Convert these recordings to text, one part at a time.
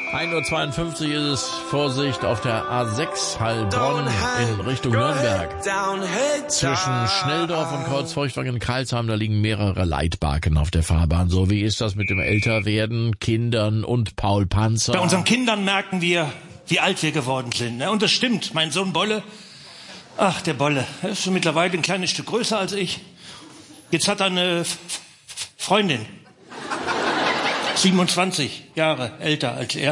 1:52 Uhr ist es. Vorsicht auf der A6 Heilbronn in Richtung Nürnberg. Zwischen Schnelldorf und Kreuzfeuchtwangen-Karlsheim, da liegen mehrere Leitbarken auf der Fahrbahn. So, wie ist das mit dem Älterwerden, Kindern und Paul Panzer? Bei unseren Kindern merken wir, wie alt wir geworden sind. Und das stimmt, mein Sohn Bolle, ach, der Bolle, er ist schon mittlerweile ein kleines Stück größer als ich. Jetzt hat er eine Freundin. 27 Jahre älter als er.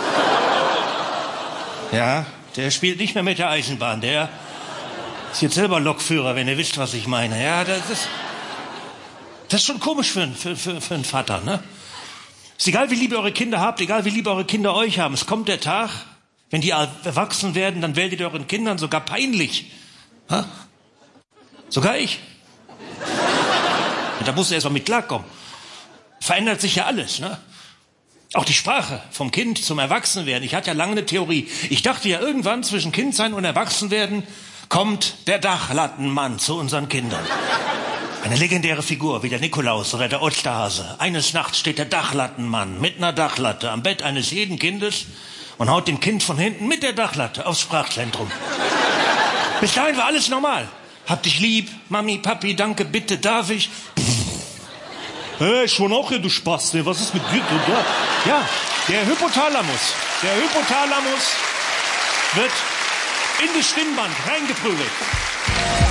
Ja, der spielt nicht mehr mit der Eisenbahn. Der ist jetzt selber Lokführer, wenn ihr wisst, was ich meine. Ja, das ist schon komisch für einen Vater, ne? Ist egal, wie lieb ihr eure Kinder habt, egal, wie lieb eure Kinder euch haben. Es kommt der Tag, wenn die erwachsen werden, dann werdet ihr euren Kindern sogar peinlich. Ha? Sogar ich. Und da musst du erst mal mit klarkommen. Verändert sich ja alles, ne? Auch die Sprache vom Kind zum Erwachsenwerden. Ich hatte ja lange eine Theorie. Ich dachte ja, irgendwann zwischen Kindsein und Erwachsenwerden kommt der Dachlattenmann zu unseren Kindern. Eine legendäre Figur wie der Nikolaus oder der Osterhase. Eines Nachts steht der Dachlattenmann mit einer Dachlatte am Bett eines jeden Kindes und haut dem Kind von hinten mit der Dachlatte aufs Sprachzentrum. Bis dahin war alles normal. Hab dich lieb, Mami, Papi, danke, bitte, darf ich? Hey, schon auch hier, du Spasti. Was ist mit dir? Ja, der Hypothalamus wird in das Stimmband reingeprügelt.